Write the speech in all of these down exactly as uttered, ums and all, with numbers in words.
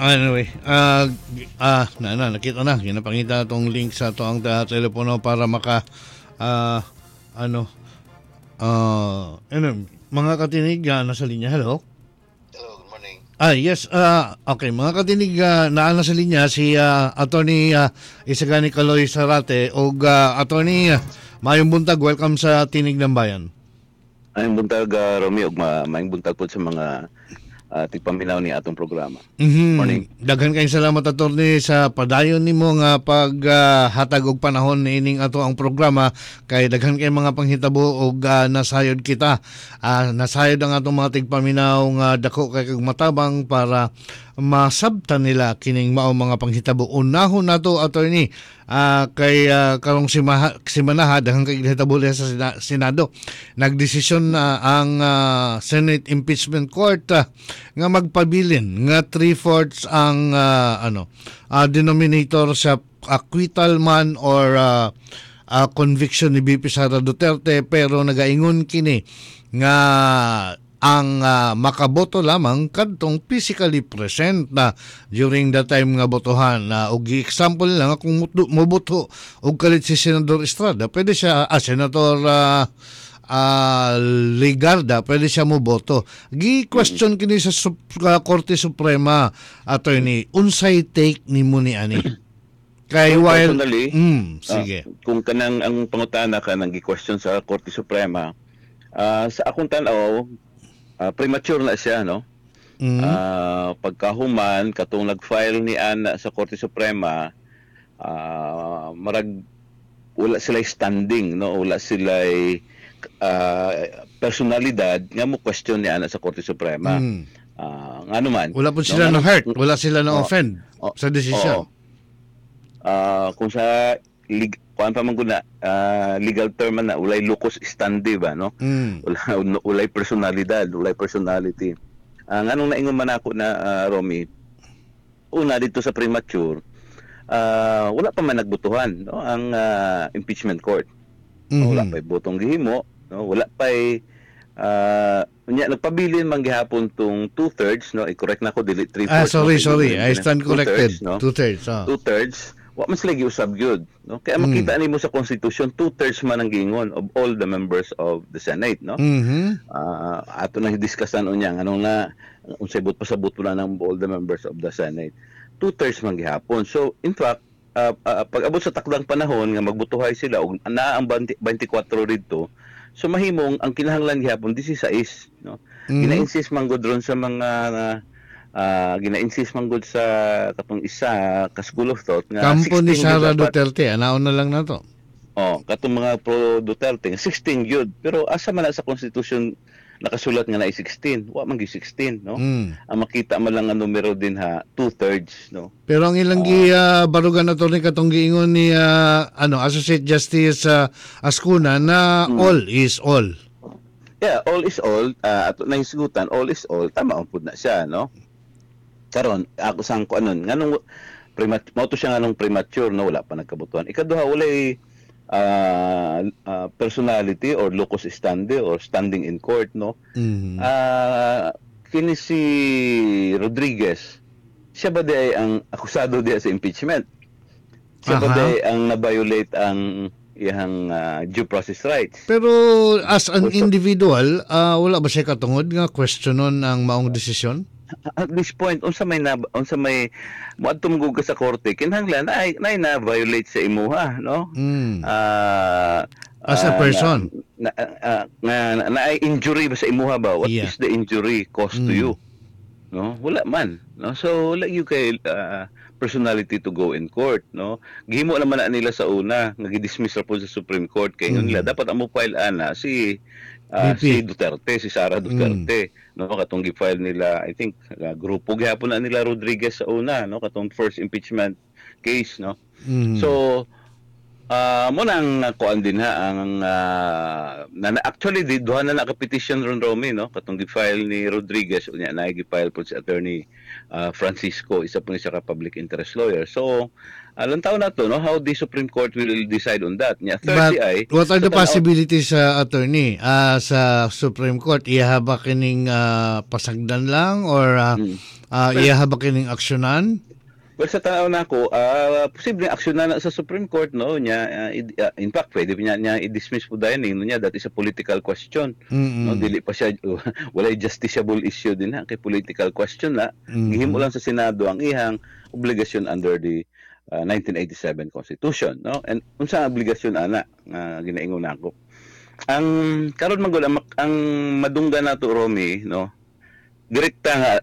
Anyway, ah ah na, na nakita na, ginapangita tong link sa to ang uh, telepono para maka ah ano ah ano, mga katinig uh, nasa linya. Hello. Hello, good morning. Ah, yes. ah okay, mga katinig uh, naa na sa linya si uh, Attorney uh, Isagani Caloy Sarate o uh, Attorney uh, Mayong Buntag. Welcome sa Tinig ng Bayan. Ayong buntag, uh, Romy, ug ma maayong buntag po sa mga uh, tigpaminaw ni atong programa. Mm-hmm. Morning. Daghan kayong salamat, Attorney, sa padayon nimo nga paghatag uh, og panahon niining ato ang programa kay daghan kay mga panghitabo og uh, nasayod kita. Uh, nasayod ang atong mga tigpaminaw nga dako kay kag matabang para masabtan nila kining mao mga panghitabo. Unahon nato, Attorney, uh, kay uh, karong simaha, simanaha dahang kay hitabo sa sina, Senado nagdesisyon na uh, ang uh, Senate Impeachment Court uh, nga magpabilin nga three-fourths ang uh, ano uh, denominator sa acquittal man or uh, uh, conviction ni B P Sara Duterte, pero nagaingon kini nga ang uh, makaboto lamang kadtong physically present na during the time nga botohan. Na uh, og example lang kung moboto og kalit si Senador Estrada, pwede siya ah, Senator uh, uh, Ligarda, pwede siya moboto. Gi-question kini sa Sup- uh, Korte Suprema, Attorney, unsay take nimo ni ani? Kay So, while personally, mm, sige. Uh, kung kanang ang pangutana ka nang gi-question sa Korte Suprema, uh, sa akong tanaw, uh, premature na siya, no? Mm. Uh, pagkahuman katong nag-file ni Ana sa Korte Suprema, uh, marag wala sila standing, no? Wala sila uh, personalidad nga mo question ni Ana sa Korte Suprema. Mm. Uh, ngano man. Wala po sila no, na hurt, wala sila na offend oh, sa desisyon. Oh, uh, kung sa lig kuan pa man guna uh, legal term man na ulay locus standi ba, no? Mm. Wala ulay personalidad, ulay personality. Ang uh, anong naingon man ako na uh, Romy, una dito sa premature, uh, wala pa man nagbutuhan, no, ang uh, impeachment court. Mm-hmm. Wala pa botong gihimo, no? Wala pa uh, nya nagpabilin man gihapon tong two-thirds, no? I-correct na ko, dili three-fourths. Ah, sorry, no? sorry. I stand corrected. Two-thirds, no? Two-thirds. Oh. Two-thirds. Wa man sila giusab gyud, no? Kaya makita mm. nimo sa constitution, two-thirds man ang giingon of all the members of the Senate, no? Mm-hmm. Uh, ato na discussan unya anong na unsay but pasabot na ng all the members of the Senate. Two-thirds man gihapon. So, in fact, uh, uh, pag abot sa takdang panahon nga magbutuhay sila og naa ang twenty-four didto, so mahimong ang kinahanglan gihapon sixteen, no? Mm-hmm. Gina-insist man gud ron sa mga uh, uh, gina-insist man gud sa katong isa ka school of thought nga kampo ni Sara Duterte, anaon na lang nato. Oh, katong mga pro Duterte sixteen gyud, pero asa man na sa constitution nakasulat nga na sixteen, wa man gi sixteen, no? Mm. Ang makita man lang ang numero din ha, two-thirds, no? Pero ang ilang uh, gi uh, barugan na to ni katong giingon ni uh, ano Associate Justice uh, Ascuna na mm. all is all. Yeah, all is all, uh, ato na hisgutan, all is all, tama ang pud na siya, no? Karon ako sang ko anon nganong premature mo to siya nganong premature, no, wala pa nagkabutuhan. Ikaduha walay Uh, uh, personality or locus standi or standing in court, no? Mm-hmm. Uh, kini si Rodriguez, siya ba di ang akusado diya sa impeachment? Siya uh-huh. ba di ang na-violate ang iyang uh, due process rights? Pero as an individual, uh, wala ba siya katungod nga questionon ang maong desisyon? At this point, unsa may na unsa may moadto mugug sa korte kinahanglan ay nay na violate sa imuha, no? Mm. Uh, as a person na na, na, na, na injury ba sa imuha ba? What yeah. is the injury caused mm. to you? No, wala man, no? So wala you kay uh, personality to go in court, no? Gihimo naman na nila sa una nga gi-dismiss ra po sa Supreme Court kay mm. nila dapat amo file ana si Uh, si Duterte, si Sara Duterte, mm. no, katong gi-file nila, I think uh, grupo gihapon na nila Rodriguez sa una, no, katong first impeachment case, no. Mm. So Ah, mo nang kuan din ha ang ah, na, na- actually di duha na naka-petition ron Romy no katong gi-file ni Rodriguez unya na gi-file po si attorney ah, Francisco isa po ni siya ka public interest lawyer. So alang taon na to no how the Supreme Court will decide on that. Nya But thirty ay what are the sa tanaw- possibilities sa attorney ah, sa Supreme Court? Iyahaba kining ah, pasagdan lang or ah, Hmm. ah, iyahaba kining aksyonan? Well, sa tanaw na ako, ah posibleng aksyon na na sa Supreme Court, no? Nya, ah, i- ah, in fact, pwede niya, niya i-dismiss po dahil no, niya, that is a political question. Mm-mm. No, dili pa siya, wala justiciable issue din ha, kay political question na. Mhm. Gihimo lang sa Senado ang ihang obligasyon under the ah, nineteen eighty-seven Constitution, no? And unsa ang obligasyon ana nga ginaingon nako. Ang karon man gud ang, mak- ang madunggan nato Romy, no? Direkta nga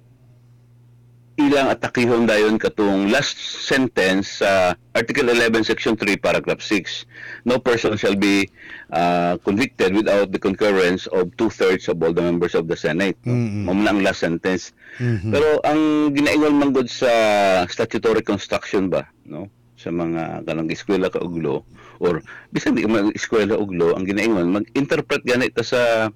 ilang atakihon dayon katong last sentence sa Article eleven Section three Paragraph six. No person shall be uh, convicted without the concurrence of two-thirds of all the members of the Senate. No? Mm-mm. Mao man ang last sentence. Mhm. Pero ang ginaingon man gud sa statutory construction ba, no? Sa mga kanang eskwela ka og law or bisan di man eskwela og law, ang ginaingon mag-interpret ganit ta sa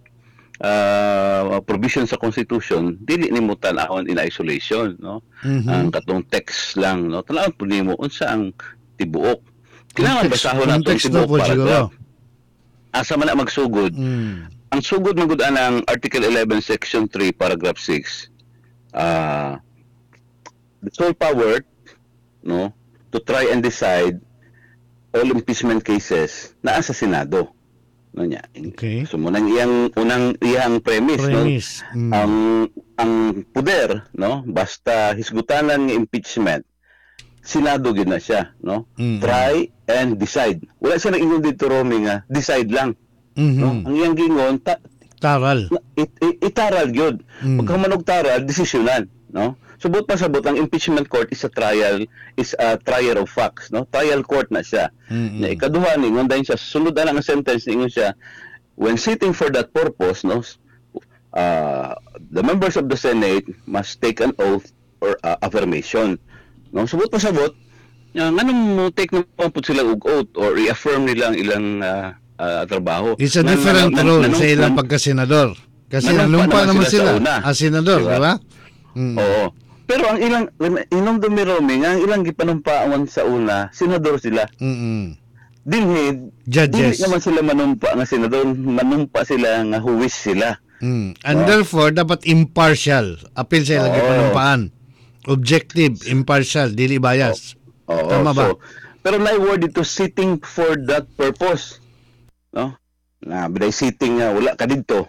uh, provision sa constitution dili nimo tan-awon in isolation no Mhm. ang katong text lang no tan-awon pud nimo unsa ang tibuok kailangan Context- basahon nato ang context na tibuok po siguro. paragraph asa man na magsugod Mm. ang sugod man gud anang Article eleven Section three Paragraph six ah the sole power no to try and decide all impeachment cases naa sa Senado no nya Okay. so munang iyang unang iyang premise, no Premise. Mm. ang ang poder no basta hisgutanan ng impeachment Senado gid na siya no Mm. try and decide wala siya nang ingon dito Romy nga decide lang no Mhm. ang iyang gingon ta, Taral. it, it, itaral gyud Mm. pagka manog taral desisyonan no subot pa sabot ang impeachment court is a trial is a trial of facts no trial court na siya Mm-mm. na ikaduha ni ngon dayon siya sulod na ang sentence ningon siya when sitting for that purpose no uh, the members of the Senate must take an oath or uh, affirmation no subot pa sabot uh, nganong mo take na pud sila og oath or reaffirm nila ang ilang uh, uh, trabaho It's a Nan- different nan- nan- role nanong- sa ilang nan- pagkasenador. Kasi nanumpa nanumpa naman naman sila sa sila una. as senador, Diba? di ba? Mm. Oo. Pero ang ilang inom dumi Romy nga ang ilang gipanumpaan sa una, senador sila. Mm-mm. Dinhi Judges. dili naman sila manumpa nga senador, manumpa sila nga huwis sila. Mm. And Wow. therefore, dapat impartial. Apil sa ilang Oo. panumpaan. Objective, impartial, dili bias. Oo. Tama ba? So, pero na word dito sitting for that purpose. No? Na biday sitting nga wala ka dito.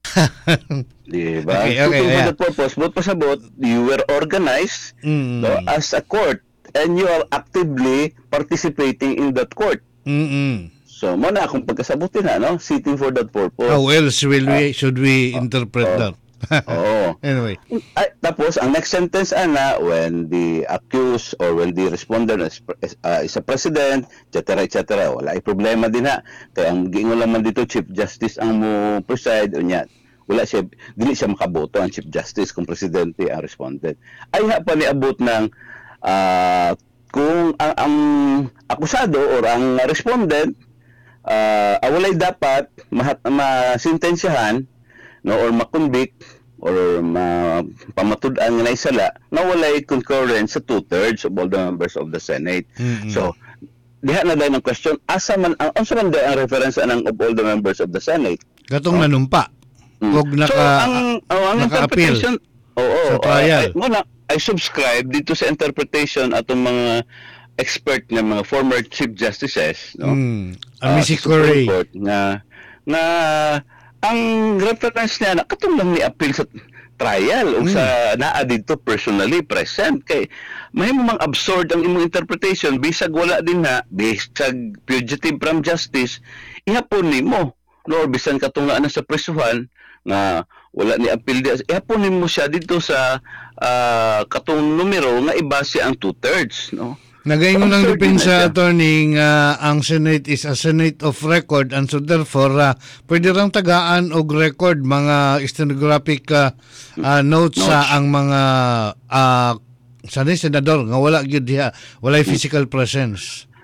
Di ba? Okay, okay, Sitting for yeah. that purpose, but pasabot, you were organized Mm. no, as a court and you are actively participating in that court. Mm-mm. So, mo na akong pagkasabutin na, no? Sitting for that purpose. How else will we, should we interpret oh. that? Oo. Anyway. Ay, tapos, ang next sentence, ana, when the accused or when the respondent is, is, uh, is a president, et cetera, et cetera, wala ay problema din ha. Kaya ang giingon naman dito, Chief Justice ang mo preside, unya, wala siya, dili siya makaboto ang Chief Justice kung presidente ang respondent. Ay ha pa niabot ng ah, kung ang, ang akusado or ang respondent uh, walay dapat mahat masintensyahan no or makonvict or ma pamatud-an nga naisala na walay concurrence sa two-thirds of all the members of the Senate. Mm-mm. So diha na dahil ng question asa man ang asa man dahil ang reference anang of all the members of the Senate. Katong Oh. nanumpa. Mm. Huwag naka, so ang oh, ang naka-appeal interpretation oo sa trial. uh, muna I subscribe dito sa interpretation atong mga expert nga mga former chief justices no Mm. Ah, Amici sa Supreme Correa. Court nga nga ang reference niya na katong lang ni appeal sa trial o Mm. sa naa dito personally present kay mahimo mang absurd ang imong interpretation bisag wala din na bisag fugitive from justice ihapon nimo no or bisan katong naa na sa presuhan nga wala ni appeal di ihapon nimo siya dito sa ah, katong numero nga ibase ang two-thirds no. Nagaingon ng Absurd depensa na siya. attorney nga ang Senate is a Senate of record and so therefore uh, pwede rang tagaan og record mga stenographic uh, uh, notes sa Notes. ang mga uh, sanay senador nga wala gyud diha walay physical presence.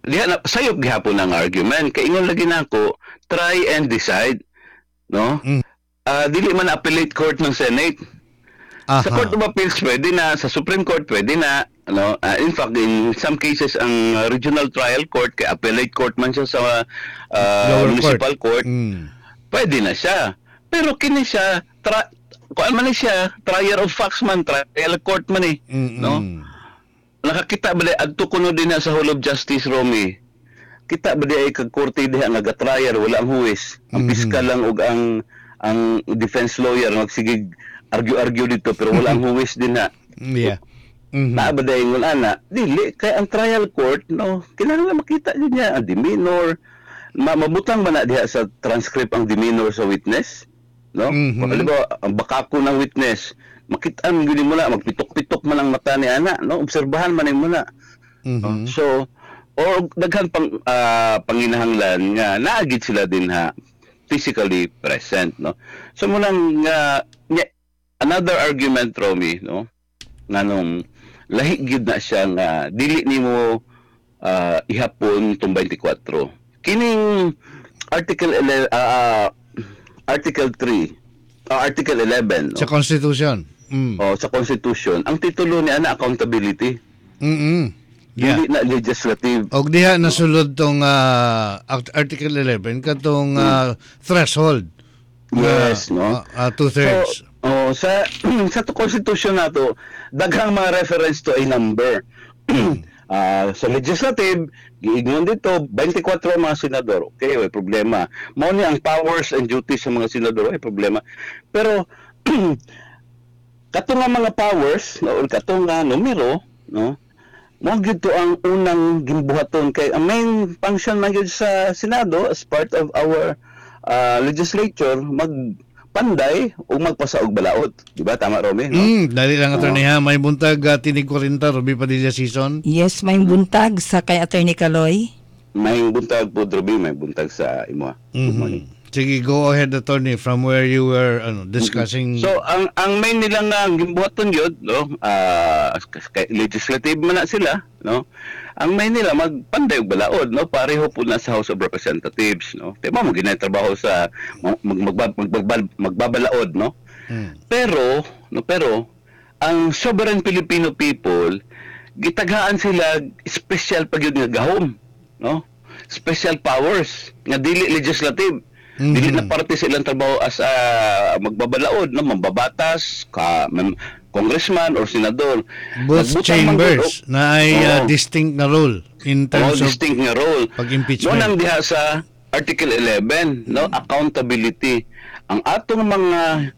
diha na sayop gihapon ang argument kay ingon lagi nako try and decide, no? Mm. Ah, dili man appellate court ng Senate. Sa Aha. Court of Appeals pwede na, sa Supreme Court pwede na, ano? Ah, in fact, in some cases ang uh, Regional Trial Court kay appellate court man siya sa uh, Lower municipal court, Mm. pwede na siya. Pero kini siya tra kuan man ni siya, trier of facts man, trial court man eh, Mm-mm. no? Nakakita ba di adto kuno din na sa Hall of Justice, Romy? Kita ba di ay kag korte diha nga ga-trial, wala ang huwes. Ang Mhm. piskal lang ug ang ang defense lawyer magsigig argue-argue dito pero wala ang huwes din na. Yeah. Mhm. Naabaday ngon ana, dili kay ang trial court no, kinahanglan makita din niya ang demeanor. Ma mabutang man na diha sa transcript ang demeanor sa witness, no? Mhm. Kung halimbawa, ang bakako ng witness, makitaan gyud mo na magpitok-pitok man ang mata ni ana, no? Obserbahan man mo na. Mhm. So, or daghan pang ah, panginahanglan nga naagid sila din ha physically present, no? So mo lang nga nya- another argument, Romy, no? Nganong lahi gyud na siya nga dili nimo ah, ihapon tong twenty-four. Kining article ele- ah, ah, article three, ah, article eleven, no? Sa Constitution. Mm. O, sa Constitution, ang titulo niya na accountability. Mm-mm. Yeah. Dili na legislative. Og diha nasulod tong ah, Act- Article eleven katong ah, threshold. Yes, no? Uh, two-thirds. So, oh, sa sa to constitution nato, daghang mga reference to a number. Ah, sa legislative, giingon dito twenty-four ang mga senador. Okay, may problema. Mao ni ang powers and duties sa mga senador, ay problema. Pero kato nga mga powers, no, or kato nga numero, no? Mo gyud to ang unang gimbuhaton kay ang main function man gyud sa Senado as part of our uh, legislature magpanday o magpasa og balaod, di ba tama, Romy, no? Mm, dali lang attorney ha, may buntag uh, tinig kurinta Ruby Padilla season. Yes, may buntag sa kay Attorney Kaloy. May buntag po, Roby, may buntag sa imo. Good morning. Mhm. Sige, go ahead attorney from where you were ano discussing. So ang ang main nilang nga gimbuhaton yun, no, ah, kay legislative man na sila, no. Ang main nila magpanday og balaod, no, pareho po na sa House of Representatives, no. Di ba mo ginatrabaho sa mag, mag, mag, mag, magbabalaod, no. Mm. Pero, no, pero ang sovereign Filipino people gitaghaan sila special pag yun nga gahom, no. Special powers nga dili legislative. Mhm. Dili na parte sa ilang trabaho as a magbabalaod, no, mambabatas, ka, mem- congressman or senador. Both Nagbutang man chambers gud, na ay uh, Oo. distinct na role in oh, terms of distinct nga role. pag-impeachment. Doon ang diha sa Article eleven, no, accountability. Ang atong mga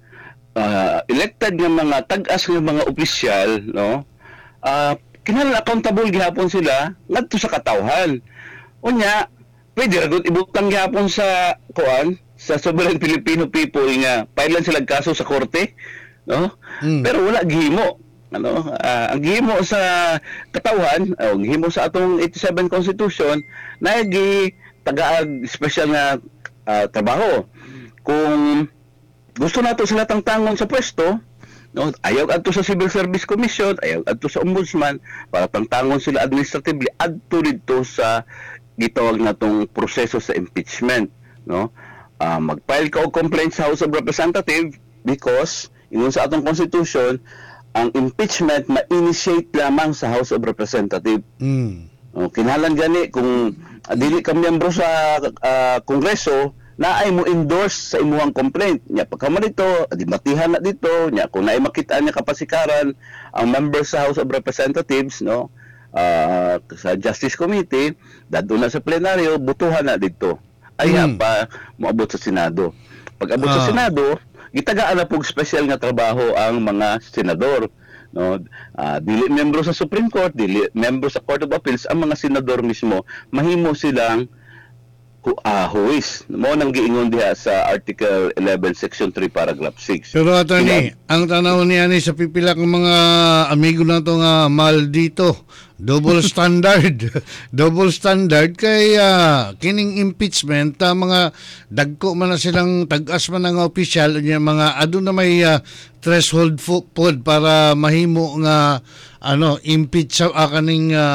ah, elected nga mga tag-as nga mga opisyal, no, ah kinahanglan accountable gihapon sila ngadto sa katawhan. Unya, pwede ra gud ibutang gihapon sa kuan sa sovereign Filipino people nga pailan sila kaso sa korte, no? Mm. Pero wala gihimo, ano? Ah, ang gihimo sa katawhan, o gihimo sa atong eighty-seven Constitution na gi tagaag special nga ah, trabaho. Kung gusto nato sila tangtangon sa pwesto, no, ayaw adto sa Civil Service Commission, ayaw adto sa Ombudsman para tangtangon sila administratively adto dito sa gitawag natong proseso sa impeachment, no? Ah, mag-file ka og complaint sa House of Representatives because ingon sa atong constitution ang impeachment ma-initiate lamang sa House of Representatives. Mm. Oh, kinahanglan gani kung ah, dili ka miyembro sa ah, Kongreso na ay mo endorse sa imuhang complaint. Nya pagka man dito, dibatihan na dito, nya kung naay makita niya kapasikaran ang members sa House of Representatives, no? Ah, sa Justice Committee, dadto na sa plenaryo, butuhan na dito. Aya Mm. pa moabot sa Senado. Pag abot Ah. sa Senado, gitagaan na pog special nga trabaho ang mga senador, no. Ah, dili membro sa Supreme Court, dili membro sa Court of Appeals, ang mga senador mismo mahimo silang hu ah, huwis. Mo nang giingon diha sa Article eleven Section three Paragraph six. Pero attorney, ang tanaw niya ni sa pipila ng mga amigo na to nga maldito, double standard. Double standard kay ah, kining impeachment ta mga dagko man na silang tag-as man nga opisyal nya mga ado na may ah, threshold fo- pod para mahimo nga ano impeach sa ah, kaning ah,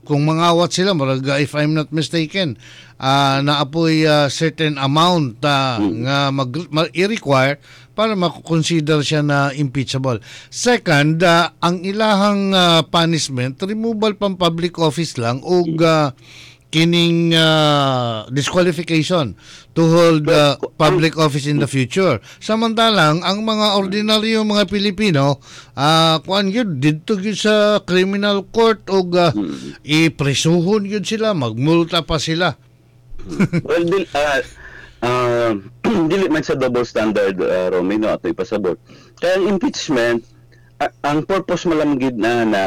kung mangawat sila, murag, uh, if I'm not mistaken, uh, naapoy uh, certain amount uh, nga mag, mag i-require para makukonsider siya na impeachable. Second, uh, ang ilahang uh, punishment, removal pang public office lang o uh, kining uh, disqualification to hold uh, public office in the future. Samantalang ang mga ordinaryo mga Pilipino, uh, kuan yun didto gyud sa criminal court o uh, ipresuhon yun sila, magmulta pa sila. Well, dil, uh, uh, dili man sa double standard, uh, Romino, ato ipasabot. Kaya ang impeachment, uh, ang purpose malamgid na na